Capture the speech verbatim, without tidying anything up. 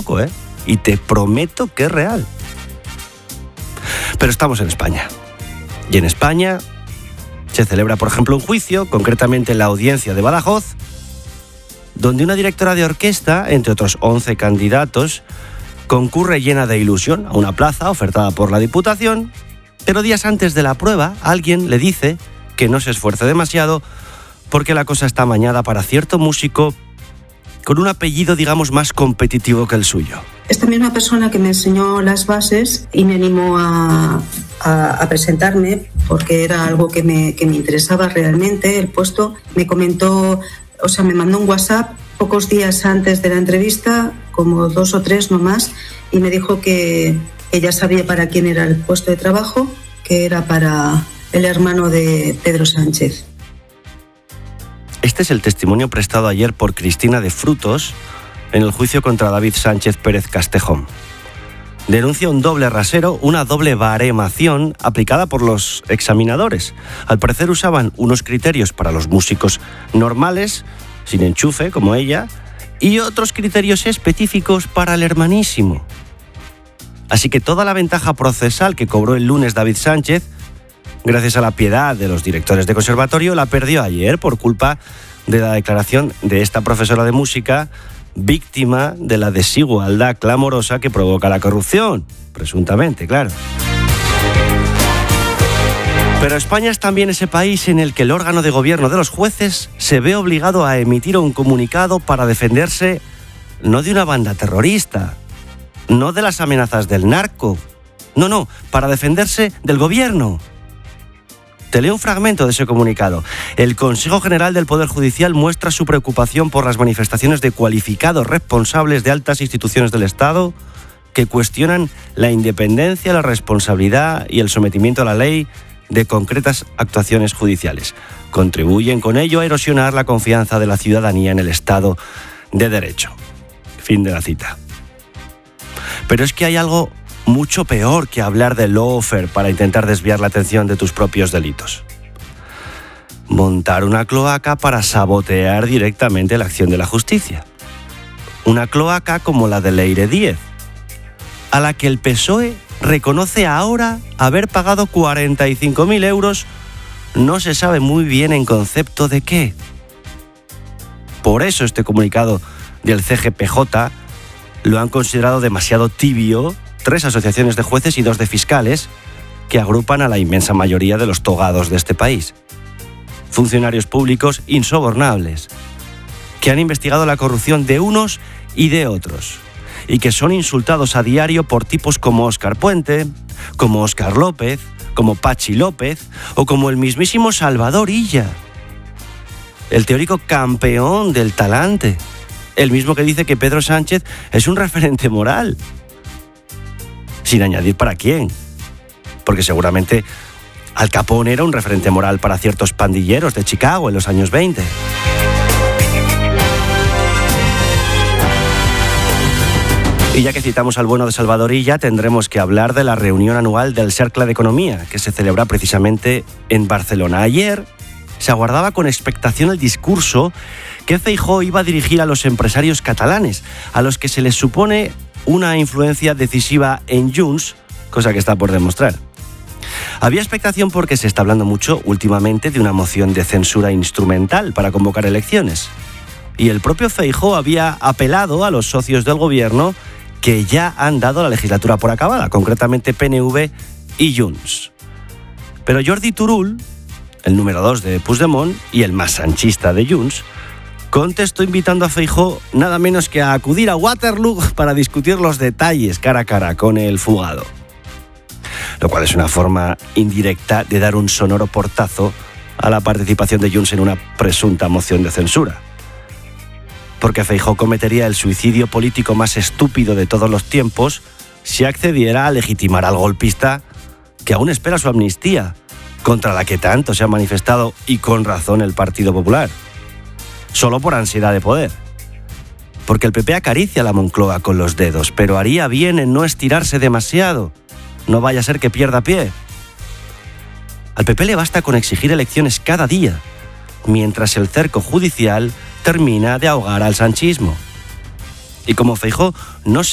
poco, ¿eh? Y te prometo que es real. Pero estamos en España. Y en España se celebra, por ejemplo, un juicio, concretamente en la Audiencia de Badajoz, donde una directora de orquesta, entre otros once candidatos, concurre llena de ilusión a una plaza ofertada por la Diputación, pero días antes de la prueba alguien le dice que no se esfuerce demasiado porque la cosa está amañada para cierto músico con un apellido, digamos, más competitivo que el suyo. Esta misma persona que me enseñó las bases y me animó a, a, a presentarme, porque era algo que me, que me interesaba realmente, el puesto, me comentó, o sea, me mandó un WhatsApp pocos días antes de la entrevista, como dos o tres no más, y me dijo que ella sabía para quién era el puesto de trabajo, que era para el hermano de Pedro Sánchez. Este es el testimonio prestado ayer por Cristina de Frutos en el juicio contra David Sánchez Pérez Castejón. Denuncia un doble rasero, una doble baremación aplicada por los examinadores. Al parecer usaban unos criterios para los músicos normales, sin enchufe, como ella, y otros criterios específicos para el hermanísimo. Así que toda la ventaja procesal que cobró el lunes David Sánchez, gracias a la piedad de los directores de conservatorio, la perdió ayer por culpa de la declaración de esta profesora de música, víctima de la desigualdad clamorosa que provoca la corrupción, presuntamente, claro. Pero España es también ese país en el que el órgano de gobierno de los jueces se ve obligado a emitir un comunicado para defenderse no de una banda terrorista, no de las amenazas del narco, no, no, para defenderse del gobierno. Te leo un fragmento de ese comunicado. El Consejo General del Poder Judicial muestra su preocupación por las manifestaciones de cualificados responsables de altas instituciones del Estado que cuestionan la independencia, la responsabilidad y el sometimiento a la ley de concretas actuaciones judiciales. Contribuyen con ello a erosionar la confianza de la ciudadanía en el Estado de Derecho. Fin de la cita. Pero es que hay algo mucho peor que hablar de lawfare para intentar desviar la atención de tus propios delitos. Montar una cloaca para sabotear directamente la acción de la justicia. Una cloaca como la de Leire Díez, a la que el P S O E reconoce ahora haber pagado cuarenta y cinco mil euros, no se sabe muy bien en concepto de qué. Por eso este comunicado del C G P J lo han considerado demasiado tibio tres asociaciones de jueces y dos de fiscales que agrupan a la inmensa mayoría de los togados de este país. Funcionarios públicos insobornables, que han investigado la corrupción de unos y de otros, y que son insultados a diario por tipos como Óscar Puente, como Óscar López, como Pachi López o como el mismísimo Salvador Illa, el teórico campeón del talante, el mismo que dice que Pedro Sánchez es un referente moral. Sin añadir para quién, porque seguramente Al Capone era un referente moral para ciertos pandilleros de Chicago en los años veinte. Y ya que citamos al bueno de Salvador Illa, tendremos que hablar de la reunión anual del Cercle d'Economia, que se celebra precisamente en Barcelona. Ayer se aguardaba con expectación el discurso que Feijóo iba a dirigir a los empresarios catalanes, a los que se les supone una influencia decisiva en Junts, cosa que está por demostrar. Había expectación porque se está hablando mucho últimamente de una moción de censura instrumental para convocar elecciones. Y el propio Feijóo había apelado a los socios del gobierno que ya han dado la legislatura por acabada, concretamente P N V y Junts. Pero Jordi Turull, el número dos de Puigdemont y el más sanchista de Junts, contestó invitando a Feijóo nada menos que a acudir a Waterloo para discutir los detalles cara a cara con el fugado. Lo cual es una forma indirecta de dar un sonoro portazo a la participación de Junts en una presunta moción de censura. Porque Feijóo cometería el suicidio político más estúpido de todos los tiempos si accediera a legitimar al golpista que aún espera su amnistía, contra la que tanto se ha manifestado, y con razón, el Partido Popular. Solo por ansiedad de poder. Porque el P P acaricia la Moncloa con los dedos, pero haría bien en no estirarse demasiado. No vaya a ser que pierda pie. Al P P le basta con exigir elecciones cada día, mientras el cerco judicial termina de ahogar al sanchismo. Y como Feijóo no se